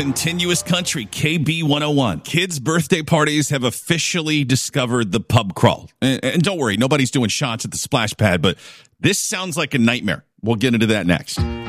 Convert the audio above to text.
continuous country, KB 101. Kids' birthday parties have officially discovered the pub crawl. And don't worry, nobody's doing shots at the splash pad, but this sounds like a nightmare. We'll get into that next.